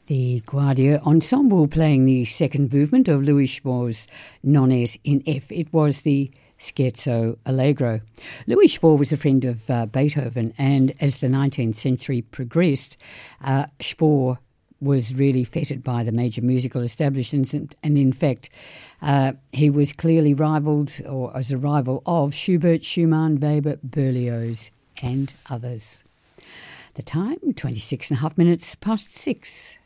The Guardia Ensemble playing the second movement of Louis Spohr's Nonnes in F. It was the Scherzo Allegro. Louis Spohr was a friend of Beethoven, and as the 19th century progressed, Spohr was really feted by the major musical establishments, and in fact, he was clearly rivaled, or as a rival of Schubert, Schumann, Weber, Berlioz, and others. The time, 26.5 minutes past 6.